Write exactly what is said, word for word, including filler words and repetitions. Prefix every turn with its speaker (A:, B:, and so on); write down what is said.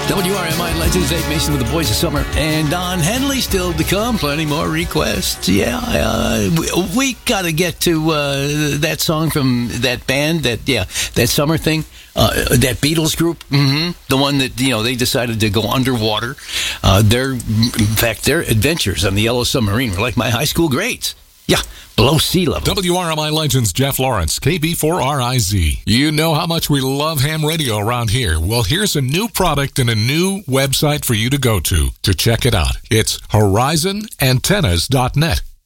A: W R M I Legends, Dave Mason with the Boys of Summer, and Don Henley still to come. Plenty more requests. Yeah, uh, we, we got to get to uh, that song from that band, that yeah, that summer thing, uh, that Beatles group, mm-hmm, the one that, you know, they decided to go underwater. Uh, their, in fact, their adventures on the Yellow Submarine were like my high school grades. Yeah, below sea level.
B: W R M I Legends, Jeff Lawrence, K B four R I Z. You know how much we love ham radio around here. Well, here's a new product and a new website for you to go to to check it out. It's horizon antennas dot net.